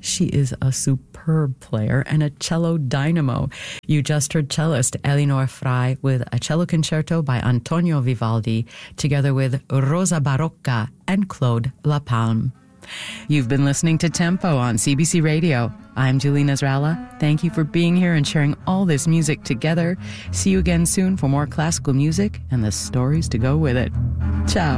She is a superb player and a cello dynamo. You just heard cellist Elinor Frey with a cello concerto by Antonio Vivaldi, together with Rosa Barocca and Claude Lapalme. You've been listening to Tempo on CBC Radio. I'm Julie Nasrallah. Thank you for being here and sharing all this music together. See you again soon for more classical music and the stories to go with it. Ciao.